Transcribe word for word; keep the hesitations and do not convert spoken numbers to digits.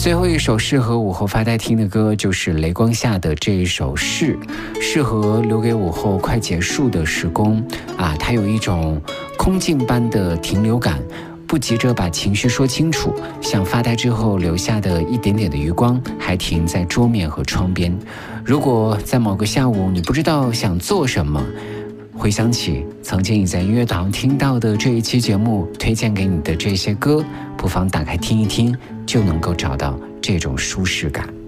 最后一首适合午后发呆听的歌就是雷光下的这一首是，适合留给午后快结束的时光啊，它有一种空镜般的停留感，不急着把情绪说清楚，像发呆之后留下的一点点的余光还停在桌面和窗边。如果在某个下午你不知道想做什么，回想起曾经你在音乐堂听到的这一期节目推荐给你的这些歌，不妨打开听一听，就能够找到这种舒适感。